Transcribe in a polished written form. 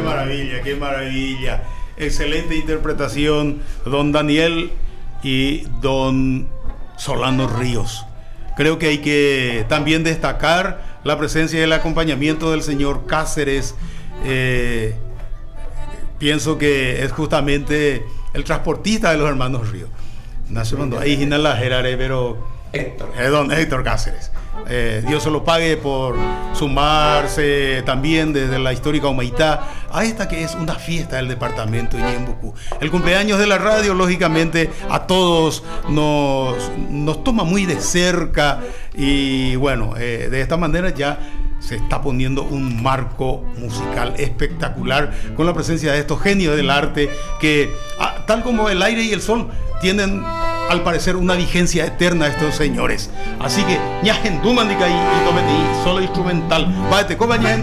maravilla, qué maravilla. Excelente interpretación, don Daniel y don Solano Ríos. Creo que hay que también destacar la presencia y el acompañamiento del señor Cáceres. Pienso que es justamente el transportista de los hermanos Ríos. Nace cuando ahí la Gerare, pero don Héctor Cáceres. Dios se lo pague por sumarse también desde la histórica Humaitá a esta que es una fiesta del departamento de Ñembucú. El cumpleaños de la radio, lógicamente, a todos nos toma muy de cerca y bueno, de esta manera ya se está poniendo un marco musical espectacular con la presencia de estos genios del arte que, tal como el aire y el sol, tienen al parecer una vigencia eterna estos señores. Así que ñajen dumandika y tomete solo instrumental. Váyate,